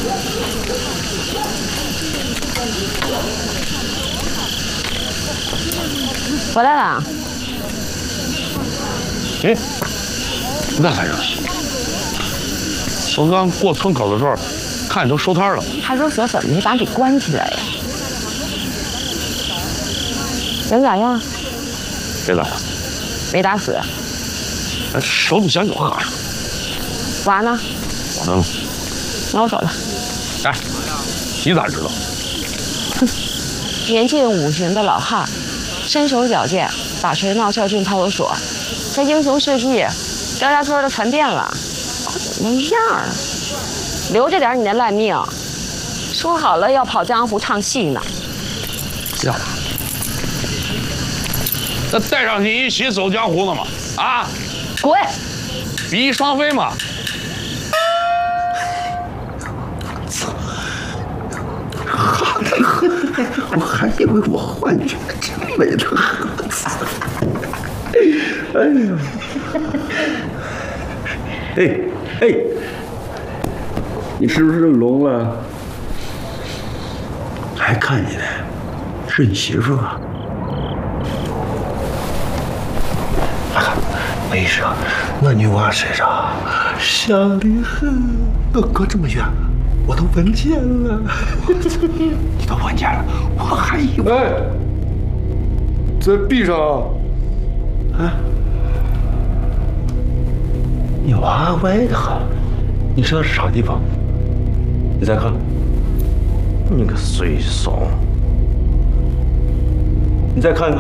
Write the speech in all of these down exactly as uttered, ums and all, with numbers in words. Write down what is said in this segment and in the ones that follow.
回来了。 哎，那才是。我刚过村口的时候，看你都收摊了。 他说蛇怎么没把你关起来呀？人咋样？ 谁咋样？ 没打死。 手不响有哈。 娃呢？ 嗯。 那我走了。 哎，你咋知道？ 哼，年近五旬的老汉，身手矫健，把持闹校郡派出所，这英雄事迹，刁家村都传遍了。那样啊，留着点你那烂命，说好了要跑江湖唱戏呢。 呀，那带上你一起走江湖呢吗？啊！ 滚！ 比翼双飞嘛。 我还以为我幻觉，真美的很。哎呀！哎哎，你是不是聋了？还看你呢，是你媳妇吧？啊，没事，那女娃身上香得很，都隔这么远，我都闻见了。你都闻见了，我还以为…… 哎，再闭上啊！ 啊！你娃歪的很，你知道是啥地方？你再看，你个水怂！你再看看，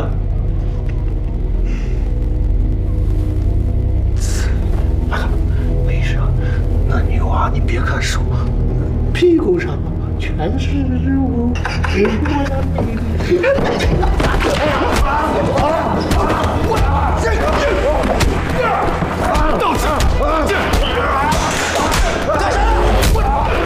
啊，没事，那女娃你别看手，屁股上全是肉。